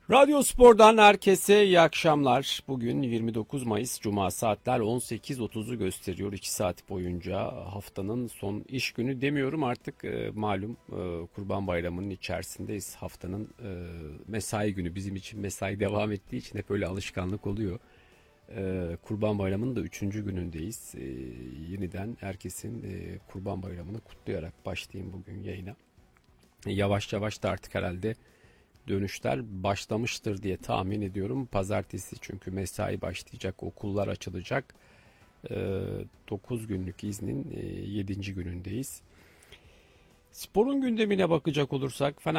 Radyo Spor'dan herkese iyi akşamlar. Bugün 29 Mayıs Cuma, saatler 18.30'u gösteriyor. 2 saat boyunca haftanın son iş günü demiyorum artık, malum Kurban Bayramı'nın içerisindeyiz. Haftanın mesai günü, bizim için mesai devam ettiği için hep öyle alışkanlık oluyor. Kurban Bayramı'nın da 3. günündeyiz. Yeniden herkesin Kurban Bayramı'nı kutlayarak başlayayım bugün yayına. Yavaş yavaş da artık herhalde dönüşler başlamıştır diye tahmin ediyorum. Pazartesi çünkü mesai başlayacak, okullar açılacak. 9 günlük iznin 7. günündeyiz. Sporun gündemine bakacak olursak